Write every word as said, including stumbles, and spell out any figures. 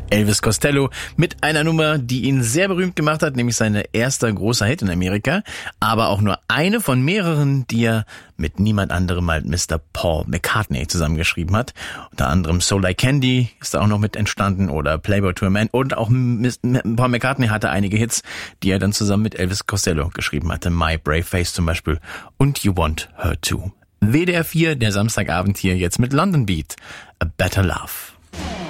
Elvis Costello mit einer Nummer, die ihn sehr berühmt gemacht hat, nämlich sein erster großer Hit in Amerika, aber auch nur eine von mehreren, die er mit niemand anderem als Mister Paul McCartney zusammengeschrieben hat. Unter anderem So Like Candy ist da auch noch mit entstanden oder Playboy to a Man, und auch Paul McCartney hatte einige Hits, die er dann zusammen mit Elvis Costello geschrieben hatte. My Brave Face zum Beispiel und You Want Her Too. W D R vier, der Samstagabend hier jetzt mit London Beat, A Better Love.